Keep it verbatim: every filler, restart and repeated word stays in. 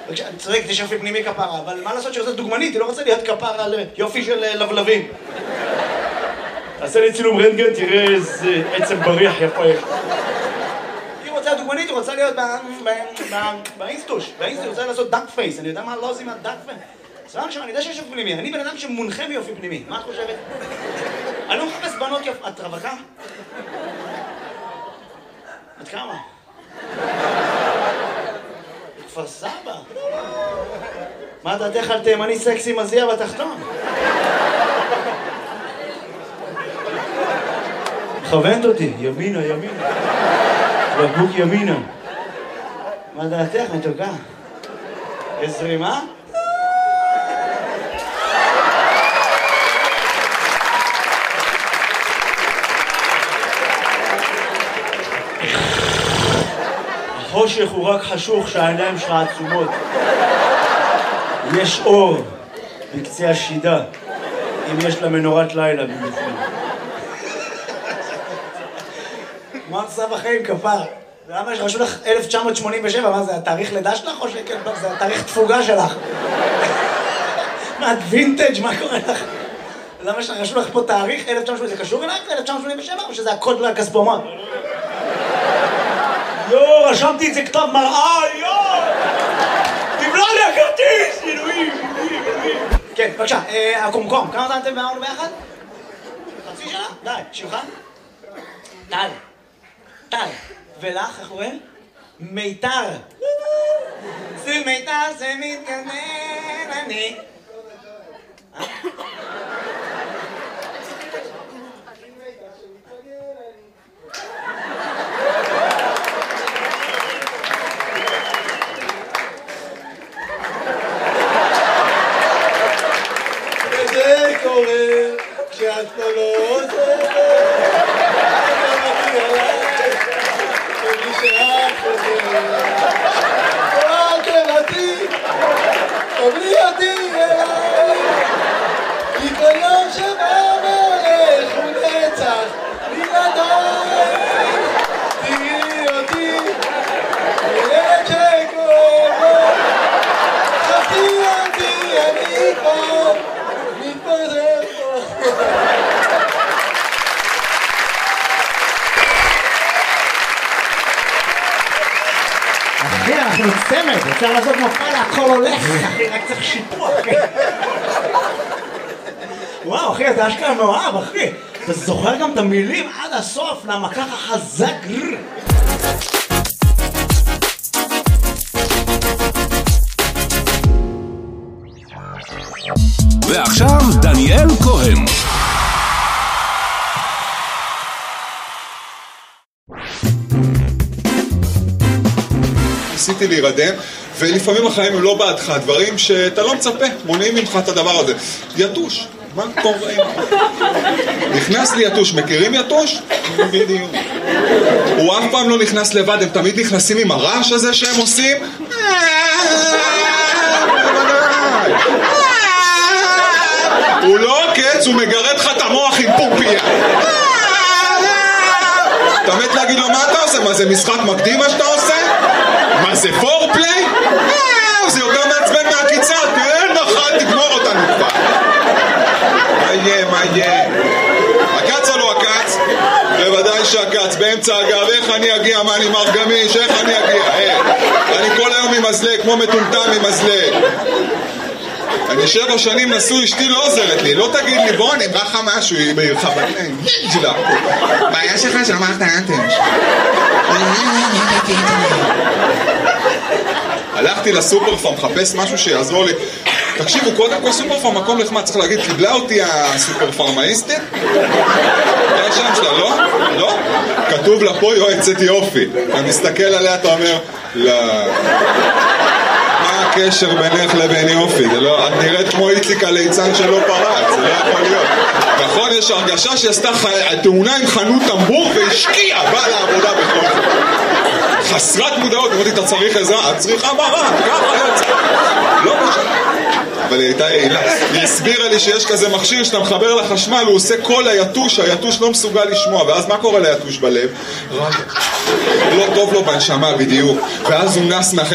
צודק, יש יופי פנימי כפרה, אבל מה לעשות שרוצה דוגמנית? היא לא רוצה להיות כפרה על יופי של לבלבים. תעשה לי צילום רנטגן, תראה איזה עצם בריח יפה יש. היא רוצה דוגמנית, היא רוצה להיות באינסטוש. באינסטוש היא רוצה לעשות דאק פייס. אני יודע מה לא עושים מהדאק פייס. סבבה עכשיו, אני יודע שיש יופי פנימי. אני בן אדם שמונחה מיופי פנימי. מה את חושבת? אני לא מחפש בנות יופי. את רווקה? את כמה? כפר סבא. מה דעתך על תימני סקסי מזיע בתחתון? מכוונת אותי, ימינה, ימינה. בקבוק ימינה. מה דעתך, מתוקה? עשרימה? החושך הוא רק חשוך שהעיניים שלך עצומות. יש אור בקצה השידה, אם יש לה מנורת לילה במיוחד. מה עושה בחיים כפר? למה יש רשו לך אלף תשע מאות שמונים ושבע? מה זה, התאריך לידה שלך או שכן? לא, זה התאריך תפוגה שלך. מה, את וינטג'? מה קורה לך? למה יש רשו לך פה תאריך אלף תשע מאות שמונים? זה קשור אליי? אלף תשע מאות שמונים ושבע? או שזה הקוד לכספומט? יו, רשמתי את זה כתב מראה, יו! תבלע לי הכרטיס! אלוהים, אלוהים, אלוהים. כן, בבקשה, הקומקום, כמה זמן אתם ואמרנו ביחד? חצי שנה? די, שמך? טל. טל. ולך, איך קוראים? מיתר. זה מיתר, זה מתגנן, אני. וזה קורה כשאת פה לא עוזרת. אל תראתי, תבלי אותי אליי, כי קולום שבא והולך הוא נצח בלעדיי. תראי אותי, ילד שכואב, חפי אותי, אני פה, מתפזר פה. אחי, אנחנו צמד, אפשר לעשות מופע להכל הולך, אחי, רק צריך שיפוע, אחי. וואו, אחי, אתה אשכרה מאוהב, אחי. אתה זוכר גם את המילים עד הסוף, למה ככה חזק. ועכשיו דניאל כהן. ניסיתי להירדם, ולפעמים החיים הם לא בעדך, דברים שאתה לא מצפה, מונעים ממך את הדבר הזה. יתוש, מה קורה? נכנס לי יתוש, מכירים יתוש? בדיוק. הוא אף פעם לא נכנס לבד, הם תמיד נכנסים עם הרעש הזה שהם עושים. הוא לא עוקץ, הוא מגרד לך את המוח עם פופיה. אתה מת להגיד לו מה אתה עושה? מה זה משחק מקדים מה שאתה עושה? מה זה פורפליי? אה, זה יותר מעצבן מהקיצה, תראה נחל, תגמור אותנו כבר. מה יהיה, מה יהיה? הקץ או לא הקץ? בוודאי שהקץ, באמצע הגב, איך אני אגיע, מה אני מר גמיש, איך אני אגיע? אה, אני כל היום עם מזלג, כמו מטומטם עם מזלג. אני שבע שנים נשוי, אשתי לא עוזרת לי, לא תגיד לי בוא נברא לך משהו, היא ברחבה, שלה. בעיה שלך של מערכת האנטן. הלכתי לסופר פארם, מחפש משהו שיעזור לי. תקשיבו, קודם כל סופר פארם מקום לחמד, צריך להגיד, קיבלה אותי הסופר פארמאיסטית? זה השם שלה, לא? לא? כתוב לה פה יועצת יופי. אתה מסתכל עליה, אתה אומר, לא... מה הקשר בינך לבין יופי? זה לא, את נראית כמו איציק הליצן שלא פרץ, זה לא יכול להיות. נכון, יש הרגשה שעשתה תאונה עם חנות טמבור והשקיעה, באה לעבודה בכל זאת. חסרת מודעות, אמרתי, אתה צריך עזרה, את צריכה מראה, ככה יוצא. לא משנה. אבל היא הייתה יעילה. היא הסבירה לי שיש כזה מכשיר שאתה מחבר לחשמל, הוא עושה קול היתוש, היתוש לא מסוגל לשמוע, ואז מה קורה ליתוש בלב? לא טוב לו בנשמה בדיוק, ואז הוא נס